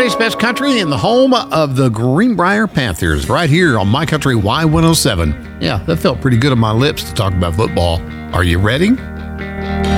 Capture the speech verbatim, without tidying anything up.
Friday's Best Country in the home of the Greenbrier Panthers, right here on My Country Y one oh seven. Yeah, that felt pretty good on my lips to talk about football. Are you ready?